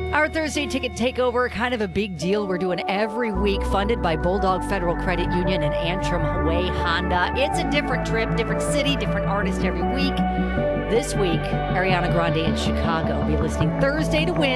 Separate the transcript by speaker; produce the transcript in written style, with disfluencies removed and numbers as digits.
Speaker 1: Our Thursday ticket takeover, kind of a big deal. We're doing every week, funded by Bulldog Federal Credit Union and Antrim Hawaii Honda. It's a different trip, different city, different artist every week. This week, Ariana Grande in Chicago will be listening Thursday to win.